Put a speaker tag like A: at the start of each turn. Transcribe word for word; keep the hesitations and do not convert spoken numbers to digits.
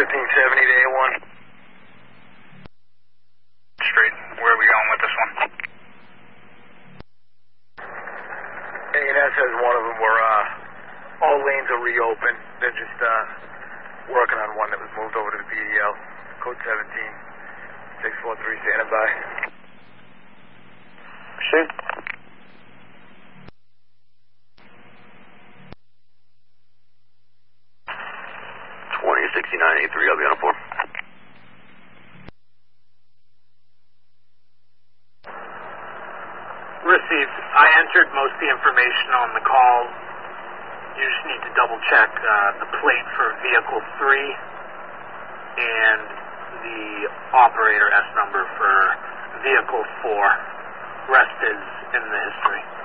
A: fifteen seventy to A one.
B: Straight. Where are we going with this one?
A: A and S has one of them where uh, all lanes are reopened. They're just uh, working on one that was moved over to the P D L. Code seventeen, six four three, standing by.
C: Shoot.
D: twenty sixty-nine eighty-three, I'll be on a four.
E: Received. I entered most of the information on the call. You just need to double check uh, the plate for vehicle three and the operator S number for vehicle four. Rest is in the history.